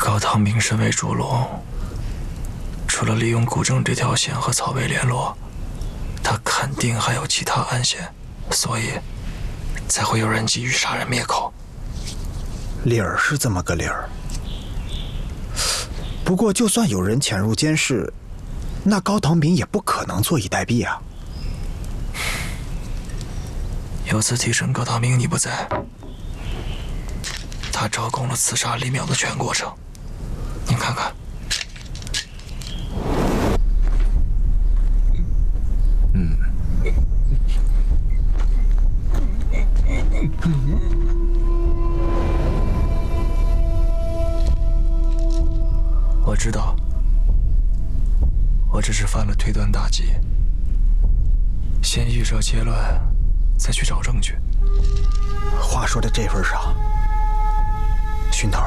高唐明身为主龙，除了利用古正这条线和草薇联络，他肯定还有其他暗线，所以才会有人急于杀人灭口。 理儿是这么个理儿，不过就算有人潜入监视，那高唐明也不可能坐以待毙啊。 有次替身高唐明你不在，他招供了刺杀李淼的全过程，您看看。我知道，我只是犯了推断大忌，先预设结论，再去找证据。 话说到这份上，熏头，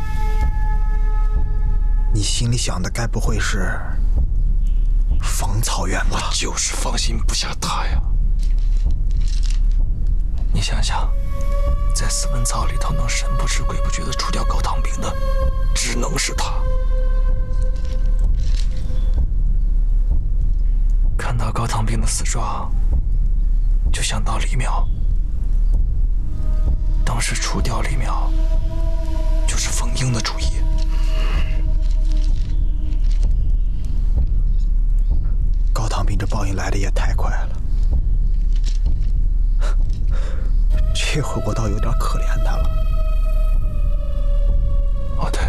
你心里想的该不会是冯草原吧？ 我就是放心不下他呀。你想想，在死文草里头能神不知鬼不觉地除掉高唐明的，只能是他。看到高唐明的死状，就想到李淼。当时除掉李淼，就是冯英的主意。 高唐明这报应来的也太快了，这回我倒有点可怜他了。 哦，对，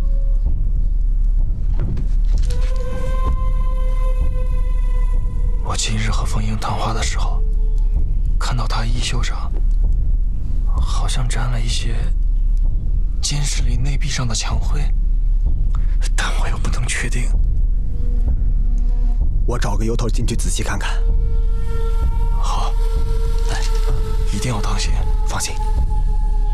我今日和冯英谈话的时候，看到他衣袖上好像沾了一些监视里内壁上的墙灰，但我又不能确定。 我找个由头进去仔细看看。 好，来，一定要当心。 放心。